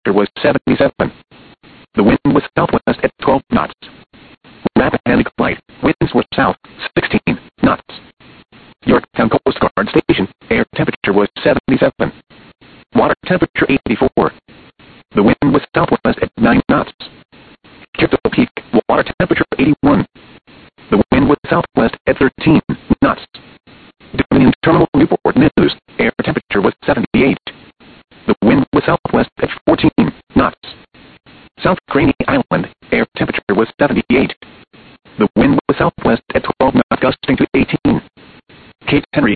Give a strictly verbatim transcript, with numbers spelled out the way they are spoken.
temperature was seventy-seven. The wind was southwest at twelve knots. Rappahannock Light, winds were south, sixteen knots. Yorktown Coast Guard Station, air temperature was seventy-seven. Water temperature eighty-four. The wind was southwest at nine knots. Crypto Peak, water temperature eighty-one. The wind was southwest at thirteen knots. Dominion Terminal Newport News, air temperature was seventy-eight. The wind was southwest at fourteen knots. South Craney Island, air temperature was seventy-eight. The wind was southwest at twelve knots, gusting to eighteen. Cape Henry